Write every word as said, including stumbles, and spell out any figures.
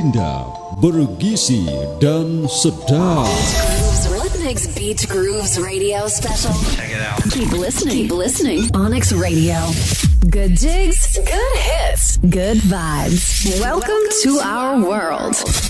indah, bergizi dan sedap. Grooves, Rhythmix Beat Grooves Radio Special. Check it out. Keep listening. Keep listening. Onyx Radio. Good jigs, good hits, good vibes. Welcome to our world.